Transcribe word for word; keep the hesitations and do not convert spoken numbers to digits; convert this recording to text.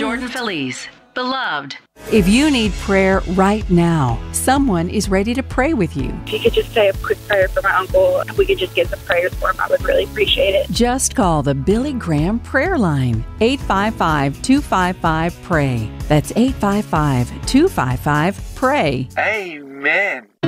Jordan Feliz, Beloved. If you need prayer right now, someone is ready to pray with you. If you could just say a quick prayer for my uncle, if we could just get some prayers for him, I would really appreciate it. Just call the Billy Graham Prayer Line, eight five five, two five five, PRAY. That's eight five five, two five five, PRAY. Amen.